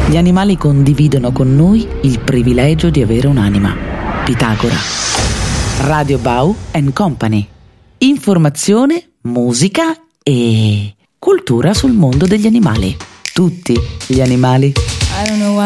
Gli animali condividono con noi il privilegio di avere un'anima. Pitagora. Radio Bau & Company. Informazione, musica e cultura sul mondo degli animali. Tutti gli animali. I don't know why.